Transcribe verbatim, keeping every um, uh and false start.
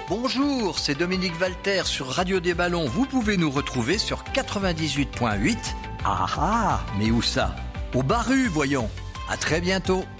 Bonjour, c'est Dominique Valter sur Radio des Ballons. Vous pouvez nous retrouver sur quatre-vingt-dix-huit point huit. Ah ah, mais où ça? Au Barru, voyons. À très bientôt.